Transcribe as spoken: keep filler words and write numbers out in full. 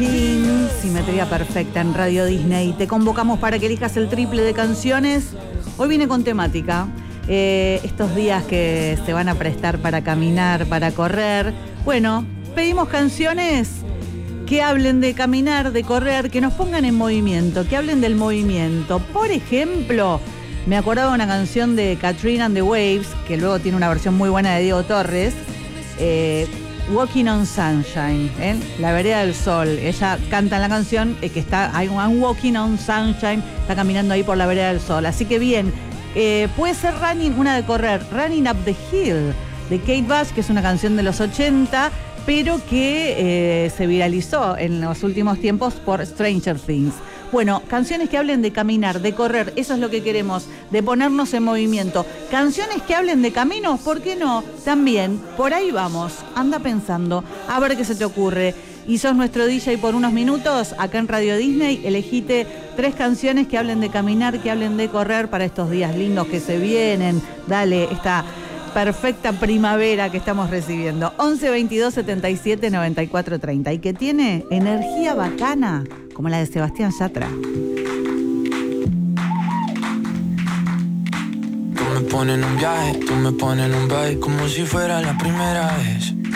Machine, Simetría Perfecta en Radio Disney. Te convocamos para que elijas el triple de canciones. Hoy viene con temática. Eh, estos días que se van a prestar para caminar, para correr. Bueno, pedimos canciones que hablen de caminar, de correr, que nos pongan en movimiento, que hablen del movimiento. Por ejemplo, me acordaba de una canción de Katrina and the Waves, que luego tiene una versión muy buena de Diego Torres, eh, Walking on Sunshine, ¿eh? La vereda del sol. Ella canta en la canción eh, que está I'm walking on sunshine, está caminando ahí por la vereda del sol. Así que bien, eh, puede ser running, una de correr, Running Up the Hill, de Kate Bush, que es una canción de los ochenta, pero que eh, se viralizó en los últimos tiempos por Stranger Things. Bueno, canciones que hablen de caminar, de correr, eso es lo que queremos, de ponernos en movimiento. Canciones que hablen de caminos, ¿por qué no? También, por ahí vamos, anda pensando, a ver qué se te ocurre. Y sos nuestro D J por unos minutos, acá en Radio Disney, elegite tres canciones que hablen de caminar, que hablen de correr para estos días lindos que se vienen. Dale, esta perfecta primavera que estamos recibiendo. once veintidós setenta y siete noventa y cuatro treinta y que tiene energía bacana como la de Sebastián Yatra. Tú me pones en un viaje, tú me pones en un baile como si fuera la primera vez.